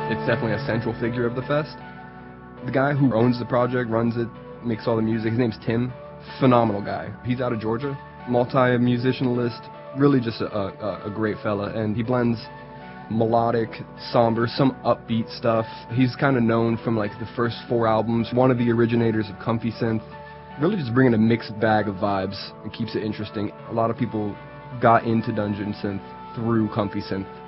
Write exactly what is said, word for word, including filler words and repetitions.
It's definitely a central figure of the fest. The guy who owns the project, runs it, makes all the music, his name's Tim. Phenomenal guy. He's out of Georgia, multi-musicianalist, really just a, a, a great fella, and he blends melodic, somber, some upbeat stuff. He's kind of known from like the first four albums, one of the originators of Comfy Synth, really just bringing a mixed bag of vibes and keeps it interesting. A lot of people got into Dungeon Synth through Comfy Synth.